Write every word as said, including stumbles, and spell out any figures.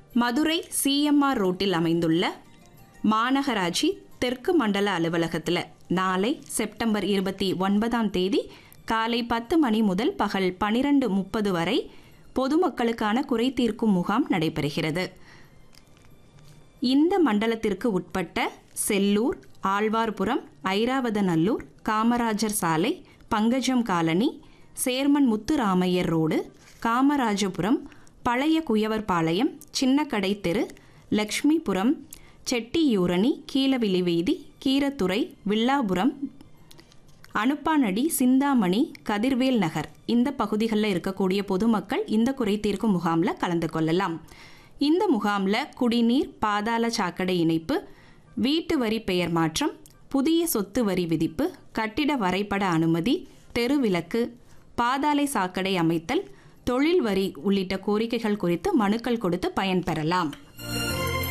Madurai CMR ரோட்டில் அமைந்துள்ள மாநகராட்சி தெற்கு மண்டல அலுவலகத்தில் நாளை செப்டம்பர் இருபத்தி ஒன்பதாம் தேதி காலை பத்து மணி முதல் பகல் பனிரெண்டு முப்பது வரை பொதுமக்களுக்கான குறை தீர்க்கும் முகாம் நடைபெறுகிறது. இந்த மண்டலத்திற்கு உட்பட்ட செல்லூர், ஆழ்வார்புரம், ஐராவதநல்லூர், காமராஜர் சாலை, Pankajam colony, chairman முத்துராமையர் road, Kamarajapuram, பழைய குயவர்பாளையம், சின்னக்கடை தெரு, லக்ஷ்மிபுரம், செட்டியூரணி, கீழவிலி வீதி, கீரத்துறை, வில்லாபுரம், அனுப்பானடி, சிந்தாமணி, கதிர்வேல் நகர் இந்த பகுதிகளில் இருக்கக்கூடிய பொதுமக்கள் இந்த குறை தீர்க்கும் முகாமில் கலந்து கொள்ளலாம். இந்த முகாமில் குடிநீர், பாதாள சாக்கடை இணைப்பு, வீட்டு வரி பெயர் மாற்றம், புதிய சொத்து வரி விதிப்பு, கட்டிட வரைபட அனுமதி, தெருவிளக்கு, பாதாளை சாக்கடை அமைத்தல், தொழில் வரி உள்ளிட்ட கோரிக்கைகள் குறித்து மனுக்கள் கொடுத்து பயன்பெறலாம்.